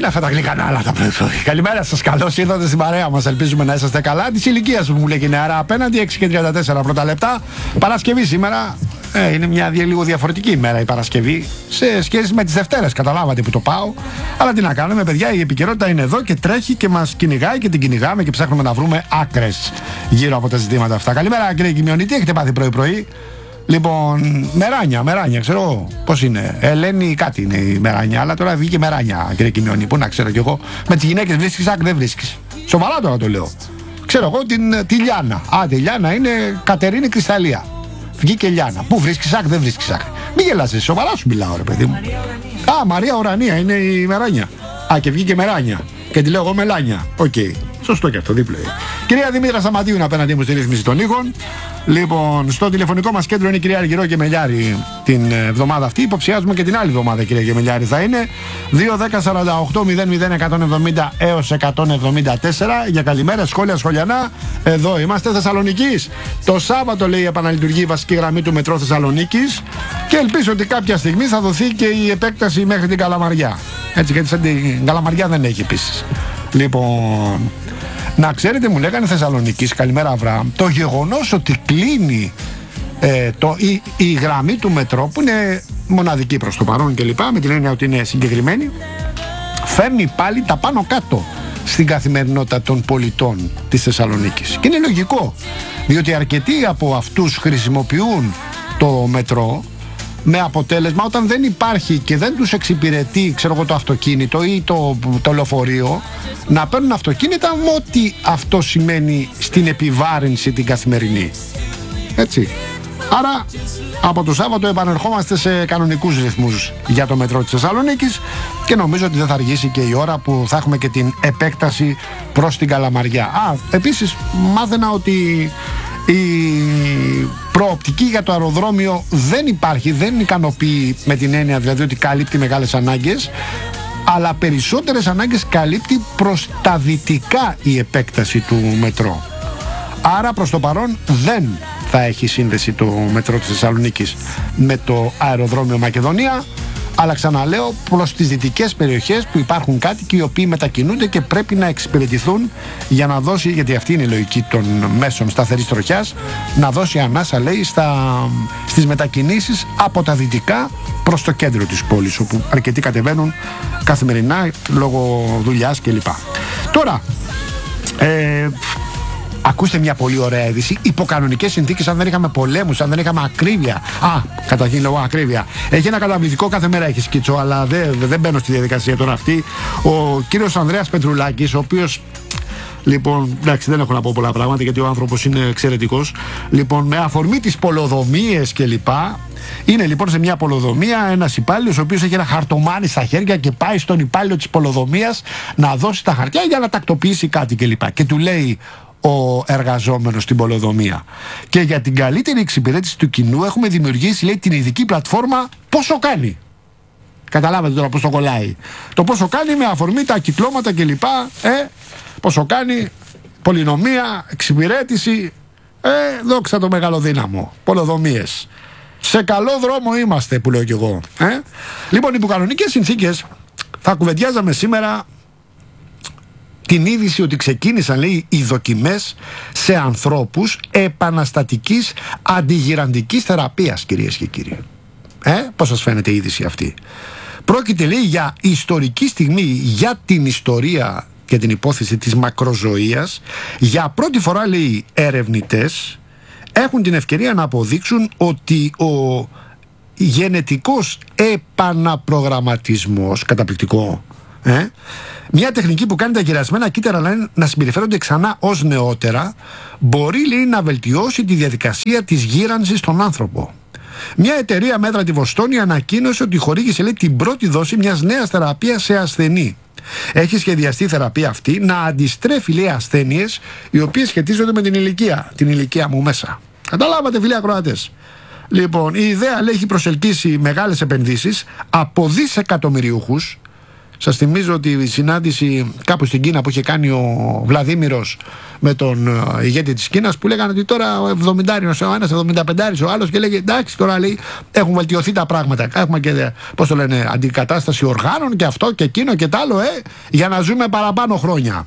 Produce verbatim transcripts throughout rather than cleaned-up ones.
είναι αυτά τα γλυκανά άλλα τα πρωί. Καλημέρα σας, καλώς ήρθατε στην παρέα μας. Ελπίζουμε να είσαστε καλά. Της ηλικίας που μου λέει και νεαρά απέναντι, έξι και τριάντα τέσσερα πρώτα λεπτά. Παρασκευή σήμερα. Ε, είναι μια λίγο διαφορετική ημέρα η Παρασκευή σε σχέση με τις Δευτέρες. Καταλάβατε που το πάω. Αλλά τι να κάνουμε, παιδιά, η επικαιρότητα είναι εδώ και τρέχει και μας κυνηγάει και την κυνηγάμε και ψάχνουμε να βρούμε άκρες γύρω από τα ζητήματα αυτά. Καλημέρα, κύριε Κιμιονή, τι έχετε πάθει πρωί-πρωί? Λοιπόν, μεράνια, μεράνια, ξέρω πώς είναι. Ελένη, κάτι είναι η μεράνια, αλλά τώρα βγήκε μεράνια, κύριε Κιμιονή. Πού να ξέρω κι εγώ. Με τις γυναίκες βρίσκεις άκρη, δεν βρίσκεις. Σοβαρά τώρα το λέω. Ξέρω εγώ την τη Λιάνα. Α, τη Λιάνα είναι Κατερίνη Κρυσταλλία. Βγήκε Λιάνα. Πού βρίσκεις άκρη, δεν βρίσκεις άκρη. Μην γελάς, σοβαρά σου μιλάω, ρε παιδί μου. Μαρία Ουρανία. Α, Μαρία Ουρανία είναι η μεράνια. Α, και βγήκε μεράνια. Και τη λέω εγώ μελάνια. Οκ. Okay. Σωστό και αυτό, δίπλα. Κυρία Δημήτρα Σταματίου είναι απέναντί μου στη ρύθμιση των ήχων. Λοιπόν, στο τηλεφωνικό μας κέντρο είναι η κυρία Αργυρό Γεμελιάρη την εβδομάδα αυτή. Υποψιάζουμε και την άλλη εβδομάδα, κυρία Γεμελιάρη, θα είναι δύο δέκα σαράντα οκτώ μηδέν μηδέν εκατόν εβδομήντα έως εκατόν εβδομήντα τέσσερα. Για καλημέρα, σχόλια, σχολιανά. Εδώ είμαστε, Θεσσαλονίκης. Το Σάββατο, λέει, επαναλειτουργεί η βασική γραμμή του μετρό Θεσσαλονίκης. Και ελπίζω ότι κάποια στιγμή θα δοθεί και η επέκταση μέχρι την Καλαμαριά. Έτσι, γιατί σαν την Καλαμαριά δεν έχει επίσης. Λοιπόν, να ξέρετε, μου λέγανε Θεσσαλονίκης, καλημέρα Αβραάμ, το γεγονός ότι κλείνει ε, το, η, η γραμμή του μετρό, που είναι μοναδική προς το παρόν και λοιπά, με την έννοια ότι είναι συγκεκριμένη, φέρνει πάλι τα πάνω κάτω στην καθημερινότητα των πολιτών της Θεσσαλονίκης. Και είναι λογικό, διότι αρκετοί από αυτούς χρησιμοποιούν το μετρό, με αποτέλεσμα όταν δεν υπάρχει και δεν τους εξυπηρετεί, ξέρω εγώ, το αυτοκίνητο ή το, το λεωφορείο, να παίρνουν αυτοκίνητα με ό,τι αυτό σημαίνει στην επιβάρυνση την καθημερινή. Έτσι. Άρα από το Σάββατο επανερχόμαστε σε κανονικούς ρυθμούς για το μετρό της Θεσσαλονίκης και νομίζω ότι δεν θα αργήσει και η ώρα που θα έχουμε και την επέκταση προς την Καλαμαριά. Α, επίσης μάθαινα ότι η προοπτική για το αεροδρόμιο δεν υπάρχει, δεν ικανοποιεί, με την έννοια δηλαδή ότι καλύπτει μεγάλες ανάγκες, αλλά περισσότερες ανάγκες καλύπτει προς τα δυτικά η επέκταση του μετρό. Άρα προς το παρόν δεν θα έχει σύνδεση το μετρό της Θεσσαλονίκης με το αεροδρόμιο Μακεδονία, αλλά ξαναλέω προς τις δυτικές περιοχές που υπάρχουν κάτοικοι οι οποίοι μετακινούνται και πρέπει να εξυπηρετηθούν για να δώσει, γιατί αυτή είναι η λογική των μέσων σταθερής τροχιάς, να δώσει ανάσα, λέει, στα, στις μετακινήσεις από τα δυτικά προς το κέντρο της πόλης, όπου αρκετοί κατεβαίνουν καθημερινά λόγω δουλειάς κλπ. Τώρα, ε, ακούστε μια πολύ ωραία είδηση. Υπό κανονικές συνθήκες, αν δεν είχαμε πολέμους, αν δεν είχαμε ακρίβεια. Α, καταρχήν λόγω ακρίβεια. Έχει ένα καταπληκτικό, κάθε μέρα έχει σκίτσο, αλλά δεν, δεν μπαίνω στη διαδικασία τώρα αυτή. Ο κύριος Ανδρέας Πετρουλάκης, ο οποίος. Λοιπόν, εντάξει, δεν έχω να πω πολλά πράγματα γιατί ο άνθρωπος είναι εξαιρετικός. Λοιπόν, με αφορμή τις πολεοδομίες κλπ. Είναι λοιπόν σε μια πολεοδομία ένας υπάλληλος ο οποίος έχει ένα χαρτομάνι στα χέρια και πάει στον υπάλληλο της πολεοδομίας να δώσει τα χαρτιά για να τακτοποιήσει κάτι κλπ. Και, και του λέει ο εργαζόμενος στην πολεοδομία: και για την καλύτερη εξυπηρέτηση του κοινού έχουμε δημιουργήσει, λέει, την ειδική πλατφόρμα Πόσο κάνει. Καταλάβατε τώρα πώς το κολλάει. Το πόσο κάνει με αφορμή τα κυκλώματα κλπ. Ε, πόσο κάνει, πολυνομία, εξυπηρέτηση. Ε, δόξα το μεγάλο δύναμο. Πολεοδομίες. Σε καλό δρόμο είμαστε, που λέω κι εγώ. Ε. Λοιπόν, υπό κανονικές συνθήκες θα κουβεντιάζαμε σήμερα την είδηση ότι ξεκίνησαν, λέει, οι δοκιμές σε ανθρώπους επαναστατικής αντιγυραντικής θεραπείας, κυρίες και κύριοι. Ε, πώς σας φαίνεται η είδηση αυτή? Πρόκειται, λέει, για ιστορική στιγμή για την ιστορία και την υπόθεση της μακροζωίας. Για πρώτη φορά, λέει, ερευνητές έχουν την ευκαιρία να αποδείξουν ότι ο γενετικός επαναπρογραμματισμός, καταπληκτικό, ε, μια τεχνική που κάνει τα γερασμένα κύτταρα να συμπεριφέρονται ξανά ως νεότερα, μπορεί, λέει, να βελτιώσει τη διαδικασία της γύρανσης στον άνθρωπο. Μια εταιρεία μέτρα τη Βοστόνη ανακοίνωσε ότι χορήγησε, λέει, την πρώτη δόση μιας νέας θεραπείας σε ασθενή. Έχει σχεδιαστεί η θεραπεία αυτή να αντιστρέφει, λέει, ασθένειες οι οποίες σχετίζονται με την ηλικία. Την ηλικία μου μέσα. Καταλάβατε, φίλοι ακροατές? Λοιπόν, η ιδέα, λέει, έχει προσελκύσει μεγάλες επενδύσεις από δισεκατομμυριούχους Σας θυμίζω ότι η συνάντηση κάπου στην Κίνα που είχε κάνει ο Βλαδίμηρος με τον ηγέτη της Κίνας, που λέγανε ότι τώρα ο εβδομηντάριος ο ένας, εβδομήντα πεντάριος ο άλλος, και λέγε εντάξει, τώρα λέει έχουν βελτιωθεί τα πράγματα. Έχουμε και, πώς το λένε, αντικατάσταση οργάνων και αυτό και εκείνο και τ' άλλο, ε, για να ζούμε παραπάνω χρόνια.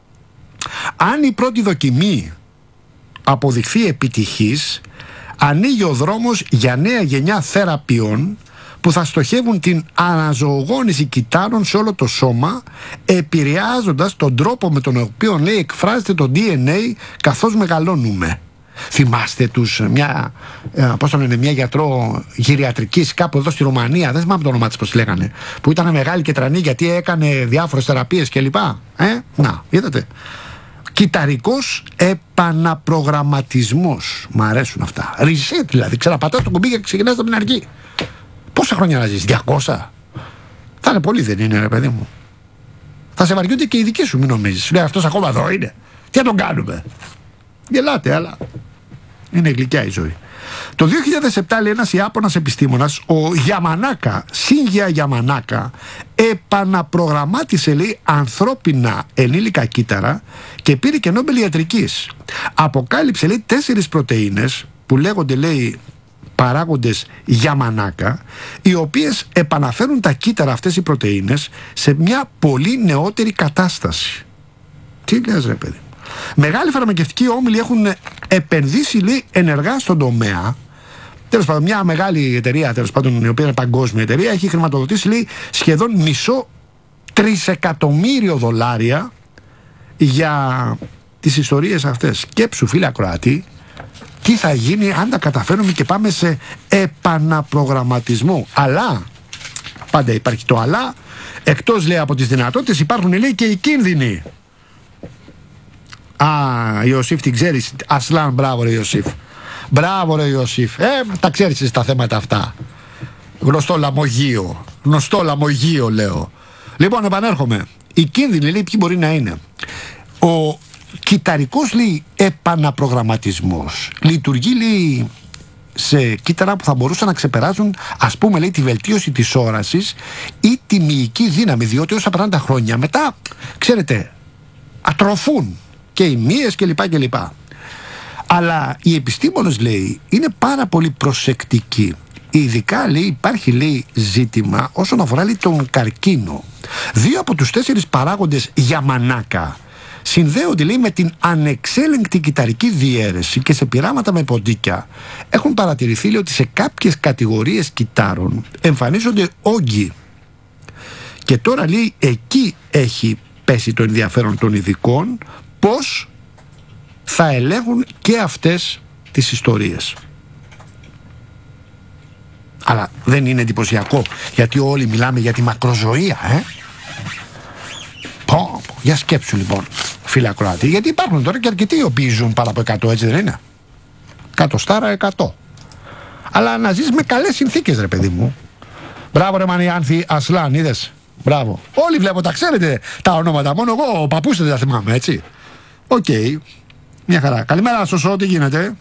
Αν η πρώτη δοκιμή αποδειχθεί επιτυχής, ανοίγει ο δρόμος για νέα γενιά θεραπείων που θα στοχεύουν την αναζωογόνηση κυτάρων σε όλο το σώμα, επηρεάζοντας τον τρόπο με τον οποίο, λέει, εκφράζεται το ντι εν έι καθώς μεγαλώνουμε. Θυμάστε τους, μια, πώς το λένε, μια γιατρό γυριατρικής κάπου εδώ στη Ρουμανία, δεν θυμάμαι το όνομα της πώς λέγανε, που ήταν μεγάλη και τρανή γιατί έκανε διάφορες θεραπείες κλπ. Ε, να, είδατε. Κυταρικός επαναπρογραμματισμός. Μ' αρέσουν αυτά. Reset δηλαδή. Ξαναπατάς το κουμπί και ξεκινάς από την αρχή. Πόσα χρόνια να ζεις, διακόσια? Θα είναι πολύ, δεν είναι, ρε παιδί μου? Θα σε βαριούνται και οι δικοί σου, μην νομίζεις. Λέει αυτός ακόμα εδώ είναι. Τι να τον κάνουμε? Γελάτε, αλλά είναι γλυκιά η ζωή. Το δύο χιλιάδες επτά, λέει, ένας Ιάπωνας επιστήμονας, ο Γιαμανάκα, Σίνγια Γιαμανάκα, επαναπρογραμμάτισε, λέει, ανθρώπινα ενήλικα κύτταρα και πήρε και Νόμπελ ιατρικής. Αποκάλυψε, λέει, τέσσερις πρωτεΐνες που λέγονται, λέει, παράγοντες Γιαμανάκα, οι οποίες επαναφέρουν τα κύτταρα αυτές οι πρωτεΐνες σε μια πολύ νεότερη κατάσταση. Τι λες, ρε παιδί? Μεγάλοι φαρμακευτικοί όμιλοι έχουν επενδύσει, λέει, ενεργά στον τομέα. Τέλος πάντων, μια μεγάλη εταιρεία, τέλος πάντων, η οποία είναι παγκόσμια εταιρεία, έχει χρηματοδοτήσει, λέει, σχεδόν μισό τρισεκατομμύριο δολάρια για τις ιστορίες αυτές. Σκέψου, φίλε ακροατή, τι θα γίνει αν τα καταφέρουμε και πάμε σε επαναπρογραμματισμό. Αλλά, πάντα υπάρχει το αλλά, εκτός, λέει, από τις δυνατότητες υπάρχουν, λέει, και οι κίνδυνοι. Α, Ιωσήφ την ξέρεις. Ασλάν, μπράβο ρε Ιωσήφ. Μπράβο ρε Ιωσήφ. Ε, τα ξέρεις εσύ τα θέματα αυτά. Γνωστό λαμογείο. Γνωστό λαμογείο, λέω. Λοιπόν, επανέρχομαι. Οι κίνδυνοι, λέει, ποιοι μπορεί να είναι? Ο κυταρικός, λέει, επαναπρογραμματισμός λειτουργεί, λέει, σε κύτταρα που θα μπορούσαν να ξεπεράσουν, ας πούμε, λέει, τη βελτίωση της όρασης ή τη μυϊκή δύναμη, διότι όσα περνάνε τα χρόνια μετά, ξέρετε, ατροφούν και οι μύες κλπ. κλπ. Αλλά οι επιστήμονες, λέει, είναι πάρα πολύ προσεκτικοί. Ειδικά, λέει, υπάρχει, λέει, ζήτημα όσον αφορά, λέει, τον καρκίνο. Δύο από τους τέσσερις παράγοντες Γιαμανάκα συνδέονται, λέει, με την ανεξέλεγκτη κυταρική διαίρεση και σε πειράματα με ποντίκια έχουν παρατηρηθεί, λέει, ότι σε κάποιες κατηγορίες κυτάρων εμφανίζονται όγκοι. Και τώρα, λέει, εκεί έχει πέσει το ενδιαφέρον των ειδικών, πώς θα ελέγχουν και αυτές τις ιστορίες. Αλλά δεν είναι εντυπωσιακό, γιατί όλοι μιλάμε για τη μακροζωία, ε? Πω, πω. Για σκέψου λοιπόν, φίλε ακροατή, γιατί υπάρχουν τώρα και αρκετοί οι οποίοι ζουν πάρα από εκατό, έτσι δεν είναι? Κατοστάρα εκατό. Αλλά να ζεις με καλές συνθήκες, ρε παιδί μου. Μπράβο ρε Μανιάνθη Ασλάν, είδες? Μπράβο. Όλοι βλέπω, τα ξέρετε τα ονόματα. Μόνο εγώ ο παππούς δεν τα θυμάμαι, έτσι. Οκ. Okay. Μια χαρά. Καλημέρα, Σωσό, τι γίνεται?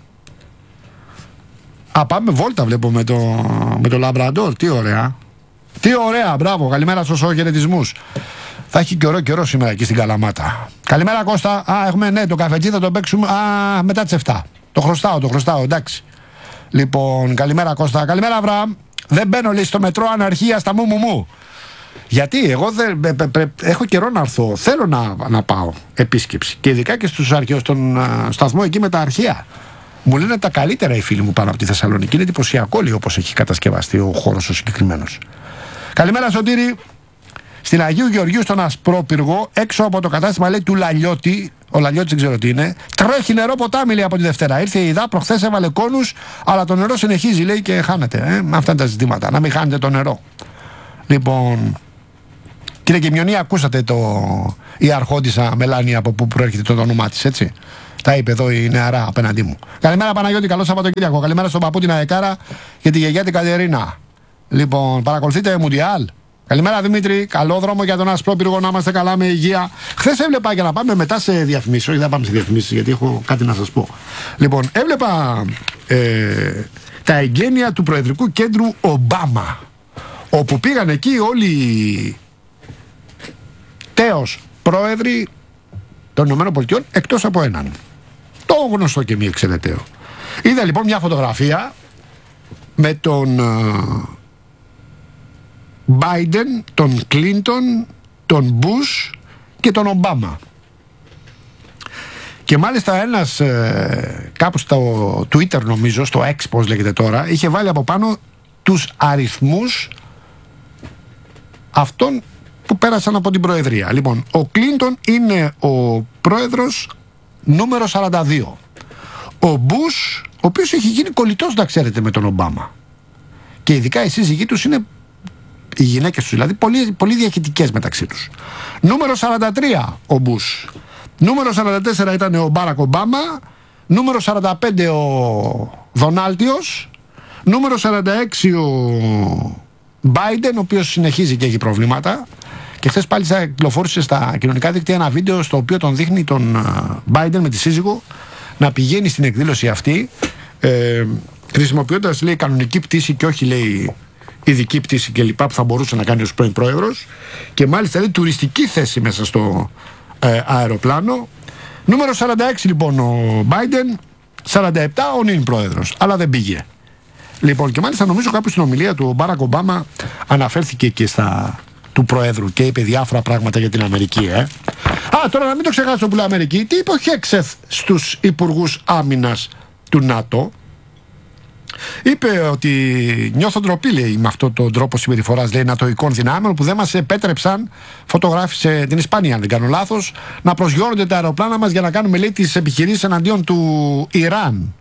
Α, πάμε βόλτα, βλέπω, με το, με το Λαμπραντόρ. Τι ωραία. Τι ωραία, μπράβο. Καλημέρα, Σωσό, χαιρετισμούς. Θα έχει και ωραίο καιρό σήμερα εκεί στην Καλαμάτα. Καλημέρα, Κώστα. Α, έχουμε, ναι, το καφετζί θα το παίξουμε. Α, μετά τις εφτά. Το χρωστάω, το χρωστάω, εντάξει. Λοιπόν, καλημέρα, Κώστα. Καλημέρα, Αβραάμ. Δεν μπαίνω, λέει, στο μετρό αναρχία στα μου μου μου. Γιατί εγώ δεν, πε, πε, πε, έχω καιρό να έρθω. Θέλω να, να πάω επίσκεψη. Και ειδικά και στους αρχαίους, στον uh, σταθμό εκεί με τα αρχαία. Μου λένε τα καλύτερα οι φίλοι μου πάνω από τη Θεσσαλονίκη. Είναι εντυπωσιακό, λέει, όπως έχει κατασκευαστεί ο χώρος ο συγκεκριμένος. Καλημέρα, Σωτήρη. Στην Αγίου Γεωργίου, στον Ασπρόπυργο, έξω από το κατάστημα, λέει, του Λαλιώτη. Ο Λαλιώτης δεν ξέρω τι είναι. Τρέχει νερό ποτάμι, λέει, από τη Δευτέρα. Ήρθε η ΙΔΑ, προχθές έβαλε κόνους, αλλά το νερό συνεχίζει, λέει, και χάνεται. Ε, αυτά είναι τα ζητήματα. Να μην χάνετε το νερό. Λοιπόν, κύριε Κεμιονή, ακούσατε το... η αρχόντισσα Μελάνη από πού προέρχεται το όνομά της, έτσι? Τα είπε εδώ η νεαρά απέναντί μου. Καλημέρα, Παναγιώτη, καλό Σαββατοκύριακο. Καλημέρα στον παππού την Αεκάρα και τη γιαγιά την Κατερίνα. Λοιπόν, παρακολουθείτε Μουντιάλ. Καλημέρα, Δημήτρη. Καλό δρόμο για τον Ασπρόπυργο, να είμαστε καλά με υγεία. Χθες έβλεπα, για να πάμε μετά σε διαφημίσεις. Όχι, δεν πάμε σε διαφημίσεις, γιατί έχω κάτι να σας πω. Λοιπόν, έβλεπα ε, τα εγγένεια του Προεδρικού Κέντρου Ομπάμα, όπου πήγαν εκεί όλοι τέος πρόεδροι των ΗΠΑ εκτός από έναν. Το γνωστό και μη εξαιρεταίο. Είδα λοιπόν μια φωτογραφία με τον Biden, τον Clinton, τον Bush και τον Ομπάμα. Και μάλιστα ένας ε, κάπου στο Twitter, νομίζω, στο X πώς λέγεται τώρα, είχε βάλει από πάνω τους αριθμούς αυτών που πέρασαν από την Προεδρία. Λοιπόν, ο Κλίντον είναι ο πρόεδρος νούμερο σαράντα δύο. Ο Μπούς, ο οποίος έχει γίνει κολλητός, να ξέρετε, με τον Ομπάμα. Και ειδικά οι σύζυγοί τους είναι, οι γυναίκες τους δηλαδή, πολύ, πολύ διαχειτικές μεταξύ τους. Νούμερο σαράντα τρία ο Μπούς. Νούμερο σαράντα τέσσερα ήταν ο Μπάρακ Ομπάμα. Νούμερο σαράντα πέντε ο Δονάλτιος. Νούμερο σαράντα έξι ο Biden, ο οποίος συνεχίζει και έχει προβλήματα. Και χθες πάλι κυκλοφόρησε στα κοινωνικά δίκτυα ένα βίντεο στο οποίο τον δείχνει τον Biden με τη σύζυγο να πηγαίνει στην εκδήλωση αυτή, ε, χρησιμοποιώντας, λέει, κανονική πτήση και όχι, λέει, ειδική πτήση κλπ. Που θα μπορούσε να κάνει ως πρώην πρόεδρος. Και μάλιστα, λέει, τουριστική θέση μέσα στο ε, αεροπλάνο. Νούμερο σαράντα έξι λοιπόν ο Biden, σαράντα επτά ο νυν πρόεδρος, αλλά δεν πήγε. Λοιπόν, και μάλιστα νομίζω κάπου στην ομιλία του ο Μπάρακ Ομπάμα αναφέρθηκε και στα του Προέδρου και είπε διάφορα πράγματα για την Αμερική. Ε. Α, τώρα να μην το ξεχάσω που λέει Αμερική. Τι είπε ο Χέξεθ στους υπουργούς άμυνας του ΝΑΤΟ? Είπε ότι νιώθω ντροπή, λέει, με αυτόν τον τρόπο συμπεριφοράς, λέει, νατοικών δυνάμεων που δεν μας επέτρεψαν, φωτογράφησε την Ισπανία αν δεν κάνω λάθος, να προσγειώνονται τα αεροπλάνα μας για να κάνουμε, λέει, τις επιχειρήσεις εναντίον του Ιράν.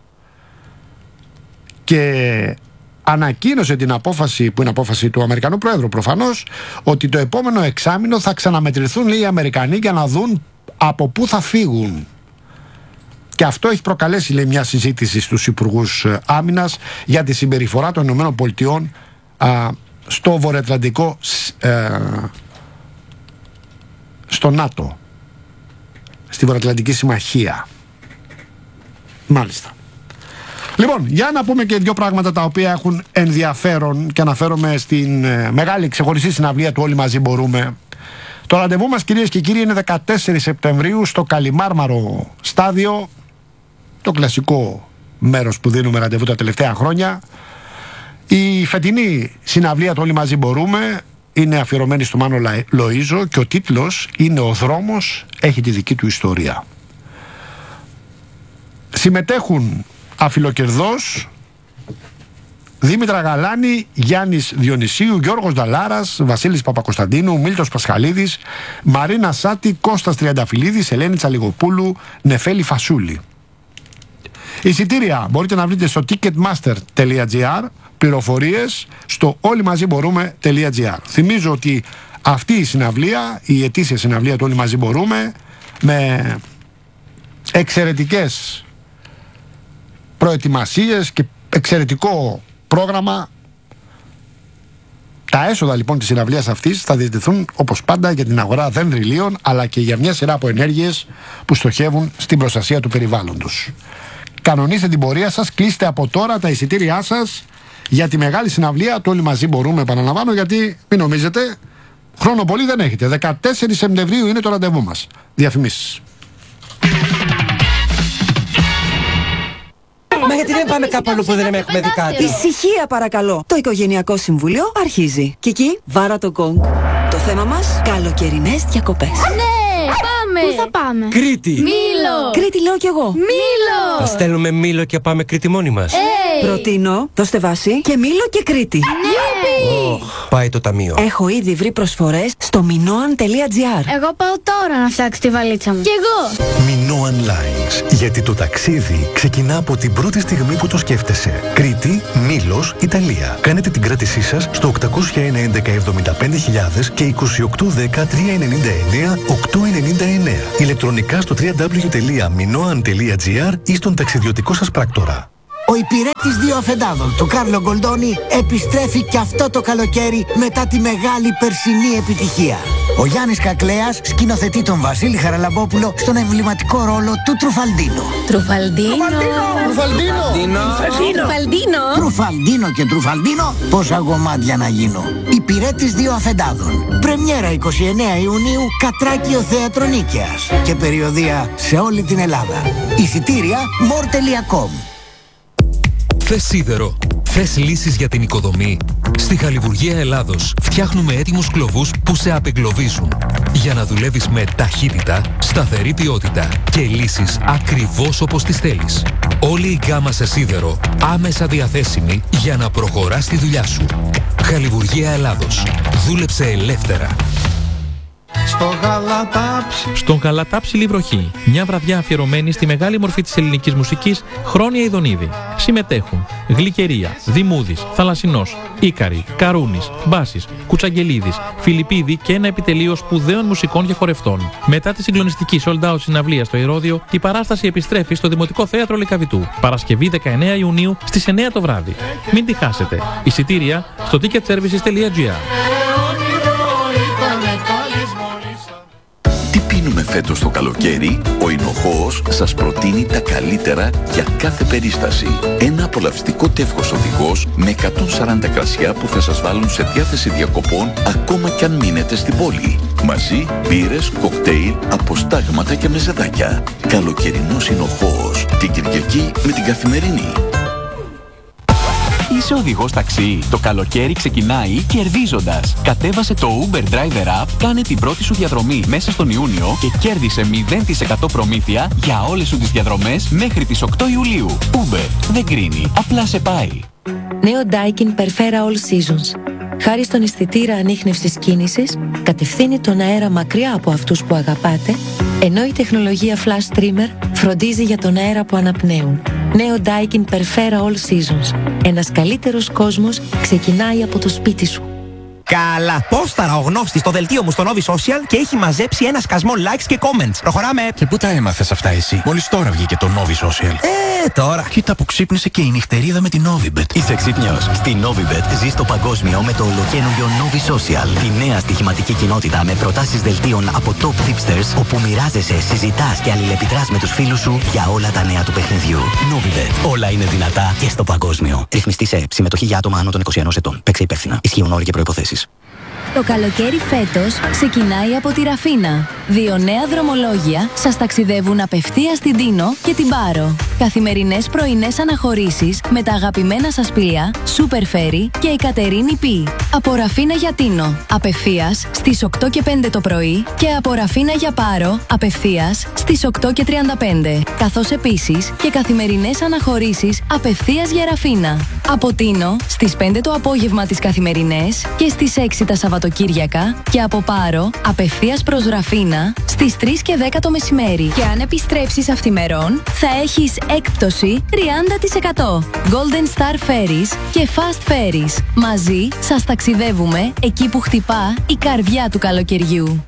Και ανακοίνωσε την απόφαση, που είναι απόφαση του Αμερικανού Πρόεδρου προφανώς, ότι το επόμενο εξάμηνο θα ξαναμετρηθούν, λέει, οι Αμερικανοί για να δουν από πού θα φύγουν. Και αυτό έχει προκαλέσει, λέει, μια συζήτηση στους υπουργούς άμυνας για τη συμπεριφορά των ΗΠΑ α, στο βορειοατλαντικό, ε, στο ΝΑΤΟ, στη Βορειοατλαντική Συμμαχία. Μάλιστα. Λοιπόν, για να πούμε και δύο πράγματα τα οποία έχουν ενδιαφέρον και αναφέρομαι στην ε, μεγάλη ξεχωριστή συναυλία του Όλοι Μαζί Μπορούμε. Το ραντεβού μας, κυρίες και κύριοι, είναι δεκατέσσερις Σεπτεμβρίου στο Καλιμάρμαρο στάδιο, το κλασικό μέρος που δίνουμε ραντεβού τα τελευταία χρόνια. Η φετινή συναυλία του Όλοι Μαζί Μπορούμε είναι αφιερωμένη στο Μάνο Λοΐζο και ο τίτλος είναι «Ο δρόμος έχει τη δική του ιστορία». Συμμετέχουν αφιλοκερδός Δήμητρα Γαλάνη, Γιάννης Διονυσίου, Γιώργος Νταλάρας, Βασίλης Παπακοσταντίνου, Μίλτος Πασχαλίδης, Μαρίνα Σάτη, Κώστας Τριανταφυλλίδης, Ελένη Τσαλιγοπούλου, Νεφέλη Φασούλη. Εισιτήρια μπορείτε να βρείτε στο ticketmaster τελεία gr, πληροφορίες στο όλοιμαζιμπορούμε τελεία gr. Θυμίζω ότι αυτή η συναυλία, η ετήσια συναυλία του Όλοι Μαζί Μπορούμε, με εξαιρετικές προετοιμασίες και εξαιρετικό πρόγραμμα. Τα έσοδα λοιπόν της συναυλίας αυτής θα διατεθούν όπως πάντα για την αγορά δενδριλίων, αλλά και για μια σειρά από ενέργειες που στοχεύουν στην προστασία του περιβάλλοντος. Κανονίστε την πορεία σας, κλείστε από τώρα τα εισιτήριά σας για τη μεγάλη συναυλία του Όλοι Μαζί Μπορούμε, επαναλαμβάνω, γιατί μην νομίζετε, χρόνο πολύ δεν έχετε. δεκατέσσερις Σεπτεμβρίου είναι το ραντεβού μας. Διαφημίσεις. Μα γιατί δεν πάμε κάπου αλλού που δεν έχουμε δει κάτι? Ησυχία παρακαλώ. Το Οικογενειακό Συμβούλιο αρχίζει. Κική, βάρα το γκονγκ. Το θέμα μας, καλοκαιρινές διακοπές. Ναι, πάμε! Πού θα πάμε? Κρήτη! Μήλο! Κρήτη λέω κι εγώ. Μήλο! Θα στέλνουμε Μήλο και πάμε Κρήτη μόνοι μας. Hey. Προτείνω, δώστε βάση και Μήλο και Κρήτη. Ναι! Oh, πάει το ταμείο. Έχω ήδη βρει προσφορές στο minoan τελεία gr. Εγώ πάω τώρα να φτιάξω τη βαλίτσα μου. Κι εγώ! Minoan Lines. Γιατί το ταξίδι ξεκινά από την πρώτη στιγμή που το σκέφτεσαι. Κρήτη, Μήλος, Ιταλία. Κάνετε την κράτησή σας στο οκτώ ένα ένα εβδομήντα πέντε χιλιάδες και είκοσι οκτώ δέκα τριακόσια ενενήντα εννέα οκτακόσια ενενήντα εννέα. Ηλεκτρονικά στο double-u double-u double-u τελεία minoan τελεία gr ή στον ταξιδιωτικό σας πράκτορα. Ο υπηρέτης δύο αφεντάδων του Κάρλο Γκολντόνι επιστρέφει και αυτό το καλοκαίρι μετά τη μεγάλη περσινή επιτυχία. Ο Γιάννης Κακλέας σκηνοθετεί τον Βασίλη Χαραλαμπόπουλο στον εμβληματικό ρόλο του Τρουφαλντίνο. Τρουφαλντίνο! Τρουφαλντίνο! Τρουφαλντίνο! Τρουφαλντίνο και Τρουφαλντίνο, πόσα γομάτια να γίνω. Υπηρέτης δύο Αφεντάδων. Πρεμιέρα εικοστή ενάτη Ιουνίου, Κατράκιο Θέατρο Νίκαιας. Και περιοδεία σε όλη την Ελλάδα. Εισιτήρια μορ τελεία κομ. Θες σίδερο? Θες λύσεις για την οικοδομή? Στη Χαλιβουργία Ελλάδος φτιάχνουμε έτοιμους κλωβούς που σε απεγκλωβίζουν. Για να δουλεύεις με ταχύτητα, σταθερή ποιότητα και λύσεις ακριβώς όπως τις θέλεις. Όλη η γκάμα σε σίδερο άμεσα διαθέσιμη για να προχωράς τη δουλειά σου. Χαλιβουργία Ελλάδος. Δούλεψε ελεύθερα. Στο Γαλατάψι. Στον Γαλατάψιλη βροχή. Μια βραδιά αφιερωμένη στη μεγάλη μορφή της ελληνικής μουσικής, Χρόνια Ιδονίδη. Συμμετέχουν Γλυκερία, Δημούδης, Θαλασσινός, Ίκαρη, Καρούνης, Μπάσης, Κουτσαγγελίδης, Φιλιππίδη και ένα επιτελείο σπουδαίων μουσικών και χορευτών. Μετά τη συγκλονιστική sold out συναυλία στο Ηρώδειο, η παράσταση επιστρέφει στο Δημοτικό Θέατρο Λυκαβητού. Παρασκευή δεκαεννέα Ιουνίου στις εννέα το βράδυ. Μην τη χάσετε. Εισιτήρια στο ticket services τελεία gr. Τι πίνουμε φέτος το καλοκαίρι? Ο Ινοχώος σας προτείνει τα καλύτερα για κάθε περίσταση. Ένα απολαυστικό τεύχος οδηγός με εκατόν σαράντα κρασιά που θα σας βάλουν σε διάθεση διακοπών ακόμα κι αν μείνετε στην πόλη. Μαζί, μπύρες, κοκτέιλ, αποστάγματα και μεζεδάκια. Καλοκαιρινός Ινοχώος. Την Κυριακή με την Καθημερινή. Είσαι οδηγός ταξί? Το καλοκαίρι ξεκινάει κερδίζοντας. Κατέβασε το Uber Driver App, κάνε την πρώτη σου διαδρομή μέσα στον Ιούνιο και κέρδισε μηδέν τοις εκατό προμήθεια για όλες σου τις διαδρομές μέχρι τις οκτώ Ιουλίου. Uber δεν κρίνει, απλά σε πάει. Νέο Daikin Perfera All Seasons. Χάρη στον αισθητήρα ανίχνευσης κίνησης, κατευθύνει τον αέρα μακριά από αυτούς που αγαπάτε, ενώ η τεχνολογία Flash Streamer φροντίζει για τον αέρα που αναπνέουν. Νέο Daikin Perfera All Seasons. Ένας καλύτερος κόσμος ξεκινάει από το σπίτι σου. Καλά, πόσταρα ο γνώστης στο δελτίο μου στο Novi Social και έχει μαζέψει ένα σκασμό likes και comments. Προχωράμε. Και πού τα έμαθες αυτά εσύ? Μόλις τώρα βγήκε το Novi Social. Ε, τώρα. Κοίτα που ξύπνησε και η νυχτερίδα με την Novibet. Είσαι ξύπνιος? Στη Novibet ζεις το παγκόσμιο με το ολοκαίνουργιο Novi Social. Τη νέα στοιχηματική κοινότητα με προτάσεις δελτίων από top tipsters, όπου μοιράζεσαι, συζητάς και αλληλεπιδράς με τους φίλους σου για όλα τα νέα του παιχνιδιού. Novibet. Όλα είναι δυνατά και στο παγκόσμιο. Ρυθμιστή σε συμμετοχή για άτομα άνω των είκοσι ενός ετών. Παίξε υπεύθυνα. Ισχύουν όροι και προϋποθέσεις. Το καλοκαίρι φέτος ξεκινάει από τη Ραφίνα. Δύο νέα δρομολόγια σας ταξιδεύουν απευθείας στην Τίνο και την Πάρο. Καθημερινές πρωινές αναχωρήσεις με τα αγαπημένα σας πλοία Super Ferry και η Κατερίνη Πι. Από Ραφίνα για Τίνο, απευθείας στις οκτώ και πέντε το πρωί και από Ραφίνα για Πάρο, απευθείας στις οκτώ και τριάντα πέντε. Καθώς επίσης και καθημερινές αναχωρήσεις απευθείας για Ραφίνα. Από Τίνο στις πέντε το απόγευμα τις καθημερινές και στις έξι τα Σαββατοκύριακα και από Πάρο απευθείας προς Ραφίνα στις τρεις και δέκα το μεσημέρι. Και αν επιστρέψεις αυθημερών θα έχεις έκπτωση τριάντα τοις εκατό. Golden Star Ferries και Fast Ferries. Μαζί σας ταξιδεύουμε εκεί που χτυπά η καρδιά του καλοκαιριού.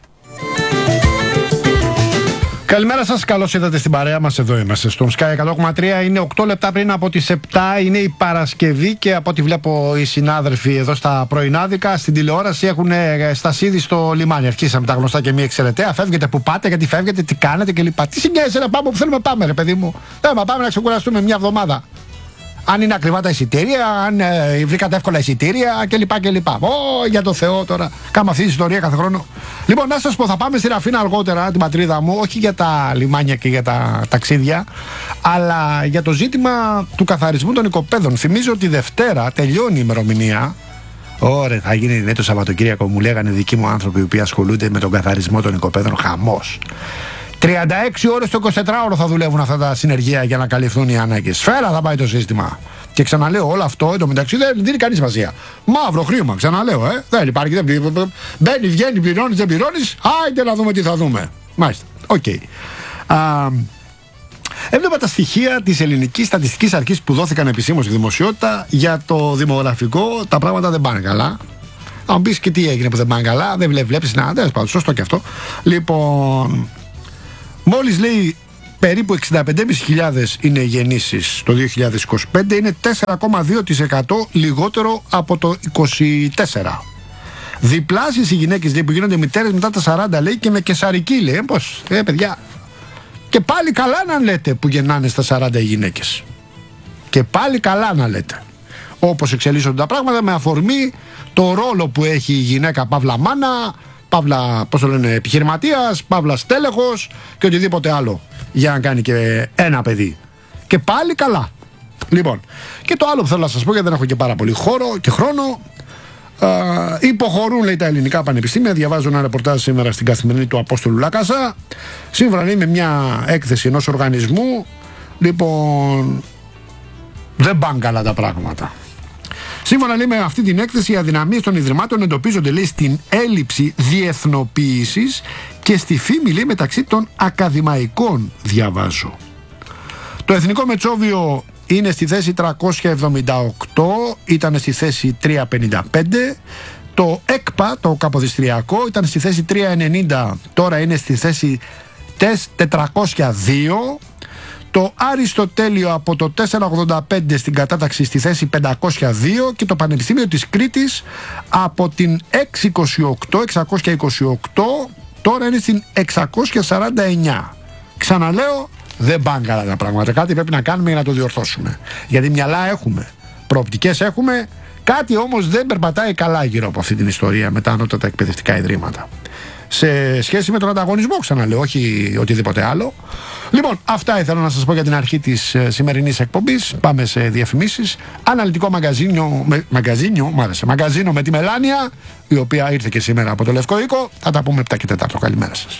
Καλημέρα σας, καλώς ήρθατε στην παρέα μας. Εδώ είμαστε στον Sky εκατό κόμμα τρία. Είναι οκτώ λεπτά πριν από τις επτά. Είναι η Παρασκευή και από ό,τι βλέπω οι συνάδελφοι εδώ στα πρωινάδικα στην τηλεόραση έχουν στασίδι στο λιμάνι. Αρχίσαμε τα γνωστά και μη εξαιρετέα. Φεύγετε που πάτε, γιατί φεύγετε, τι κάνετε κλπ. Τι συγκέσε να πάμε που θέλουμε, πάμε ρε παιδί μου. Ε, μα πάμε να ξεκουραστούμε μια εβδομάδα. Αν είναι ακριβά τα εισιτήρια, αν ε, βρήκατε εύκολα εισιτήρια κλπ. κλπ. Ω, για το Θεό τώρα. Κάνουμε αυτή τη ιστορία κάθε χρόνο. Λοιπόν, να σας πω, θα πάμε στη Ραφίνα αργότερα, την πατρίδα μου, όχι για τα λιμάνια και για τα ταξίδια, αλλά για το ζήτημα του καθαρισμού των οικοπαίδων. Θυμίζω ότι Δευτέρα τελειώνει η ημερομηνία. Ωραία, θα γίνει ναι, το Σαββατοκύριακο, μου λέγανε δικοί μου άνθρωποι οι οποίοι ασχολούνται με τον καθαρισμό των οικοπαίδων. Χαμός. τριάντα έξι ώρες το εικοσιτετράωρο θα δουλεύουν αυτά τα συνεργεία για να καλυφθούν οι ανάγκες. Σφαίρα θα πάει το σύστημα. Και ξαναλέω, όλο αυτό εντωμεταξύ δεν δίνει κανεί σημασία. Μαύρο χρήμα, ξαναλέω, ε. Δεν υπάρχει. Δεν... Μπαίνει, βγαίνει, πληρώνει, δεν πληρώνει. Άιντε να δούμε τι θα δούμε. Μάλιστα. Οκ. Okay. Έβλεπα τα στοιχεία της Ελληνικής Στατιστικής Αρχής που δόθηκαν επισήμως στη δημοσιότητα για το δημογραφικό. Τα πράγματα δεν πάνε καλά. Αν μου πει και τι έγινε που δεν πάνε καλά, δεν βλέπει να. Δεν πάω, σωστό και αυτό. Λοιπόν. Μόλις λέει περίπου εξήντα πέντε χιλιάδες πεντακόσιες είναι οι γεννήσεις το δύο χιλιάδες είκοσι πέντε, είναι τέσσερα κόμμα δύο τοις εκατό λιγότερο από το είκοσι τέσσερα. Διπλάσιες οι γυναίκες λέει, που γίνονται μητέρες μετά τα σαράντα λέει και με καισαρική λέει. Πώς, ε παιδιά. Και πάλι καλά να λέτε που γεννάνε στα σαράντα οι γυναίκες. Και πάλι καλά να λέτε. όπως εξελίσσονται τα πράγματα, με αφορμή το ρόλο που έχει η γυναίκα παύλα μάνα, παύλα, πώς το λένε, επιχειρηματίας, παύλα στέλεχος και οτιδήποτε άλλο για να κάνει και ένα παιδί. Και πάλι καλά. Λοιπόν, και το άλλο που θέλω να σας πω, γιατί δεν έχω και πάρα πολύ χώρο και χρόνο, α, υποχωρούν, λέει, τα ελληνικά πανεπιστήμια. Διαβάζω ένα ρεπορτάζ σήμερα στην Καθημερινή του Απόστολου Λάκασα. Σύμφωνα, λέει, με μια έκθεση ενός οργανισμού, λοιπόν, δεν πάνε καλά τα πράγματα. Σύμφωνα, λέει, με αυτή την έκθεση, οι αδυναμίες των ιδρυμάτων εντοπίζονται, λέει, στην έλλειψη διεθνοποίησης και στη φήμη, λέει, μεταξύ των ακαδημαϊκών, διαβάζω. Το Εθνικό Μετσόβιο είναι στη θέση τριακόσια εβδομήντα οκτώ, ήταν στη θέση τριακόσια πενήντα πέντε. Το ΕΚΠΑ, το Καποδιστριακό, ήταν στη θέση τριακόσια ενενήντα, τώρα είναι στη θέση τετρακόσια δύο. Το Αριστοτέλειο από το τετρακόσια ογδόντα πέντε στην κατάταξη στη θέση πεντακόσια δύο και το Πανεπιστήμιο της Κρήτης από την εξακόσια είκοσι οκτώ τώρα είναι στην εξακόσια σαράντα εννιά. Ξαναλέω, δεν πάνε καλά τα πράγματα. Κάτι πρέπει να κάνουμε για να το διορθώσουμε. Γιατί μυαλά έχουμε, προοπτικές έχουμε, κάτι όμως δεν περπατάει καλά γύρω από αυτή την ιστορία με τα ανώτατα εκπαιδευτικά ιδρύματα. Σε σχέση με τον ανταγωνισμό, ξαναλέω, όχι οτιδήποτε άλλο. Λοιπόν, αυτά ήθελα να σας πω για την αρχή της ε, σημερινής εκπομπής. Πάμε σε διαφημίσεις. Αναλυτικό μαγκαζίνιο, με, μαγκαζίνιο, μ' άρεσε, μαγκαζίνο με τη Μελάνια, η οποία ήρθε και σήμερα από το Λευκό Οίκο. Θα τα πούμε επτά και τέσσερα. Καλημέρα σας.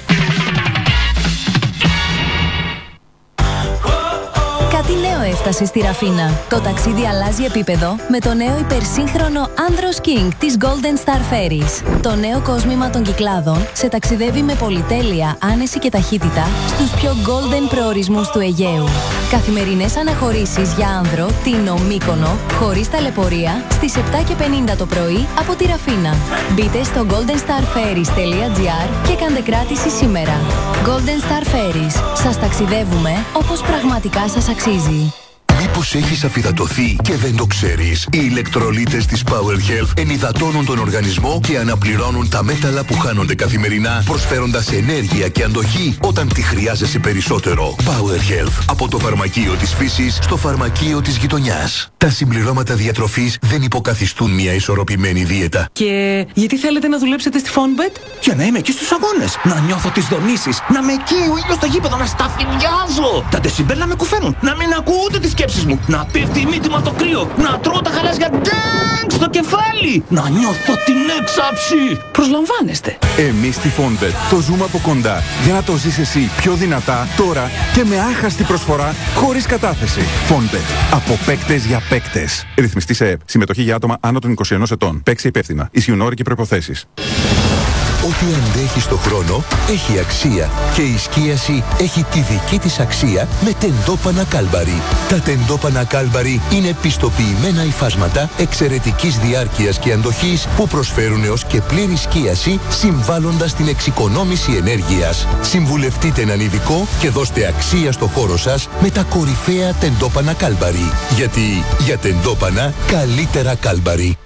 Κάτι νέο έφτασε στη Ραφίνα. Το ταξίδι αλλάζει επίπεδο με το νέο υπερσύγχρονο Andros King της Golden Star Ferries. Το νέο κόσμημα των Κυκλάδων σε ταξιδεύει με πολυτέλεια, άνεση και ταχύτητα στους πιο golden προορισμούς του Αιγαίου. Καθημερινές αναχωρήσεις για άνδρο, Τίνο, Μύκονο, χωρίς ταλαιπωρία, στις επτά και πενήντα το πρωί από τη Ραφίνα. Μπείτε στο golden star ferries τελεία gr και κάντε κράτηση σήμερα. Golden Star Ferries. Σας ταξιδεύουμε όπως πραγματικά σας αξίζει. Μήπως έχεις αφυδατωθεί και δεν το ξέρεις? Οι ηλεκτρολίτες της Power Health ενυδατώνουν τον οργανισμό και αναπληρώνουν τα μέταλλα που χάνονται καθημερινά, προσφέροντας ενέργεια και αντοχή όταν τη χρειάζεσαι περισσότερο. Power Health. Από το φαρμακείο της φύσης στο φαρμακείο της γειτονιάς. Τα συμπληρώματα διατροφής δεν υποκαθιστούν μια ισορροπημένη δίαιτα. Και γιατί θέλετε να δουλέψετε στη Fonbet? Για να είμαι εκεί στους αγώνες. Να νιώθω τις δονήσεις. Να με εκεί ο ήλιος στο γήπεδο. Να σταφυλιάζω. Τα ντεσιμπέλ να με κουφαίνουν. Να μην ακούω ούτε τις σκέψεις μου. Να πέφτει η μύτη μου από το κρύο. Να τρώω τα γαλάζια ντάγκ στο κεφάλι. Να νιώθω την έξαψη. Προσλαμβάνεστε. Εμείς στη Fonbet το ζούμε από κοντά για να το ζεις εσύ πιο δυνατά τώρα και με άχαστη προσφορά χωρίς κατάθεση. Fonbet. Από παίκτες για παίκτες. Ρυθμιστή σε ΕΠ. Συμμετοχή για άτομα άνω των είκοσι ενός ετών. Παίξει υπεύθυνα. Ισχύουν όροι και προϋποθέσεις. Ό,τι αντέχει στο χρόνο έχει αξία και η σκίαση έχει τη δική της αξία με τεντόπανα Κάλμπαρι. Τα τεντόπανα Κάλμπαρι είναι πιστοποιημένα υφάσματα εξαιρετικής διάρκειας και αντοχής που προσφέρουν έως και πλήρη σκίαση, συμβάλλοντας στην εξοικονόμηση ενέργειας. Συμβουλευτείτε έναν ειδικό και δώστε αξία στο χώρο σας με τα κορυφαία τεντόπανα Κάλμπαρι. Γιατί για τεντόπανα καλύτερα Κάλμπαρι.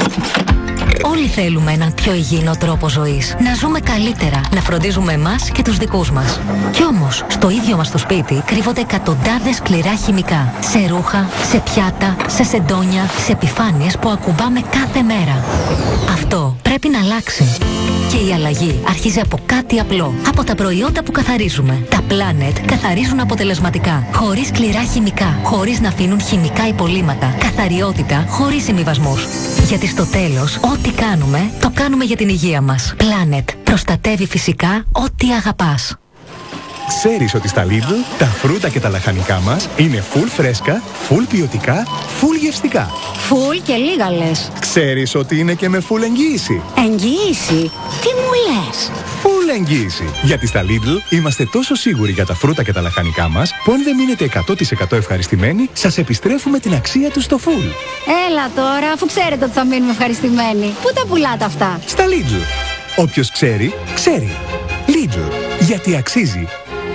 Όλοι θέλουμε έναν πιο υγιεινό τρόπο ζωής. Να ζούμε καλύτερα, να φροντίζουμε εμάς και τους δικούς μας. Κι όμως, στο ίδιο μας το σπίτι κρύβονται εκατοντάδες σκληρά χημικά. Σε ρούχα, σε πιάτα, σε σεντόνια, σε επιφάνειες που ακουμπάμε κάθε μέρα. Αυτό πρέπει να αλλάξει. Και η αλλαγή αρχίζει από κάτι απλό. Από τα προϊόντα που καθαρίζουμε. Τα Planet καθαρίζουν αποτελεσματικά. Χωρίς σκληρά χημικά. Χωρίς να αφήνουν χημικά υπολείμματα. Καθαριότητα χωρίς συμβιβασμούς. Γιατί στο τέλος, ό,τι κάνουμε, το κάνουμε για την υγεία μας. Planet. Προστατεύει φυσικά ό,τι αγαπάς. Ξέρεις ότι στα Lidl τα φρούτα και τα λαχανικά μας είναι full φρέσκα, full ποιοτικά, full γευστικά. Φουλ και λίγα λες. Ξέρεις ότι είναι και με full εγγύηση. Εγγύηση? Τι μου λες? Full εγγύηση. Γιατί στα Lidl είμαστε τόσο σίγουροι για τα φρούτα και τα λαχανικά μας που αν δεν μείνετε εκατό τοις εκατό ευχαριστημένοι, σας επιστρέφουμε την αξία τους στο full. Έλα τώρα, αφού ξέρετε ότι θα μείνουμε ευχαριστημένοι. Πού τα πουλάτε αυτά? Στα Lidl. Όποιος ξέρει, ξέρει. Lidl. Γιατί αξίζει.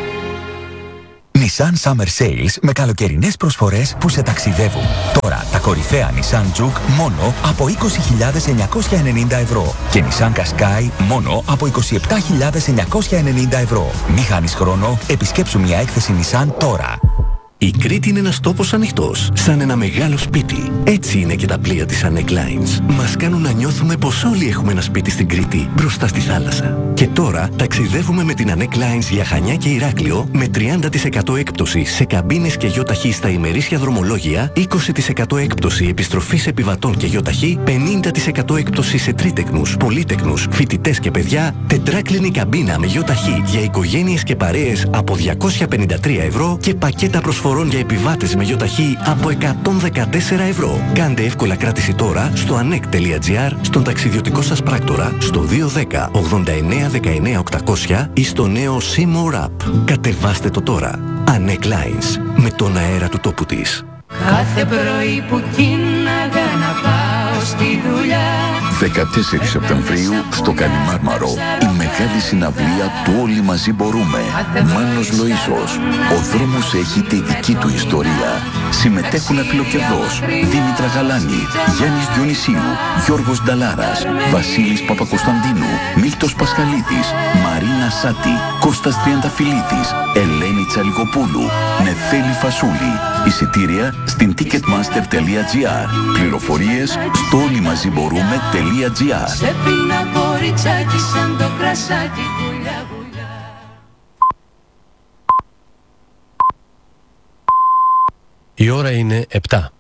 Nissan Summer Sales με καλοκαιρινές προσφορές που σε ταξιδεύουν. Τώρα τα κορυφαία Nissan Juke μόνο από είκοσι χιλιάδες εννιακόσια ενενήντα ευρώ και Nissan Qashqai μόνο από είκοσι επτά χιλιάδες εννιακόσια ενενήντα ευρώ. Μη χάνεις χρόνο, επισκέψου μια έκθεση Nissan τώρα. Η Κρήτη είναι ένας τόπος ανοιχτός, σαν ένα μεγάλο σπίτι. Έτσι είναι και τα πλοία της Anek Lines. Μας κάνουν να νιώθουμε πως όλοι έχουμε ένα σπίτι στην Κρήτη, μπροστά στη θάλασσα. Και τώρα ταξιδεύουμε με την Anek Lines για Χανιά και Ηράκλειο με τριάντα τοις εκατό έκπτωση σε καμπίνες και γιοταχή στα ημερήσια δρομολόγια, είκοσι τοις εκατό έκπτωση επιστροφής επιβατών και γιοταχή, πενήντα τοις εκατό έκπτωση σε τρίτεκνους, πολύτεκνους, φοιτητές και παιδιά, τετράκλινη καμπίνα με γιοταχή για οικογένειες και παρέες από διακόσια πενήντα τρία ευρώ και πακέτα προσφορών για επιβάτες με γιοταχή από εκατόν δεκατέσσερα ευρώ. Κάντε εύκολα κράτηση τώρα στο anek τελεία gr, στον ταξιδιωτικό σας πράκτορα, στο δύο δέκα ογδόντα εννέα δεκαεννέα οκτακόσια ή στο νέο Seymour App. Κατεβάστε το τώρα. Anek Lines, με τον αέρα του τόπου της. Κάθε πρωί που κίναγα να πάω στη δουλειά. δεκατέσσερις Σεπτεμβρίου στο Καλιμάρμαρο η μεγάλη συναυλία του Όλοι Μαζί Μπορούμε. Μάνος Λοΐσος. Ο δρόμος έχει τη δική του ιστορία. Συμμετέχουν Αφιλοκερδός, Δήμητρα Γαλάνη, Γιάννης Διονυσίου, Γιώργος Νταλάρας, Βασίλης Παπακοσταντίνου, Μίλτος Πασχαλίδης, Μαρίνα Σάτη, Κώστας Τριανταφυλλίδης, Ελένη Τσαλικοπούλου, Νεφέλη Φασούλη. Εισιτήρια στην ticketmaster τελεία gr. Πληροφορίες στο όλοιμαζιμπορούμε τελεία gr. Σε πίνα κοριτσάκι σαν το κρασάκι, βουλιά βουλιά. Η ώρα είναι επτά.